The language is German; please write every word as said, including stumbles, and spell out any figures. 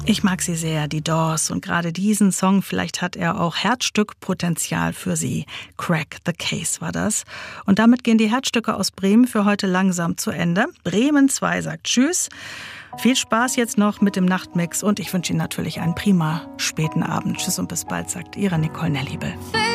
Ich mag sie sehr, die Doors, und gerade diesen Song, vielleicht hat er auch Herzstückpotenzial für sie. Crack the Case war das. Und damit gehen die Herzstücke aus Bremen für heute langsam zu Ende. Bremen zwei sagt Tschüss. Viel Spaß jetzt noch mit dem Nachtmix und ich wünsche Ihnen natürlich einen prima späten Abend. Tschüss und bis bald, sagt Ihre Nicole Nelliebel.